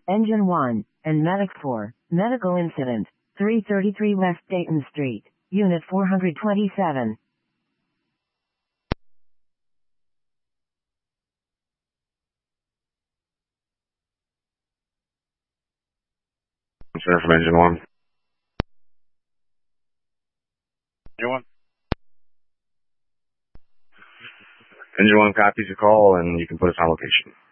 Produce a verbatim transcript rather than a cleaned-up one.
Engine one, and Medic four, medical incident, three thirty-three West Dayton Street, Unit four twenty-seven. Center from Engine one. Engine one. Engine one copies your call, and you can put us on location.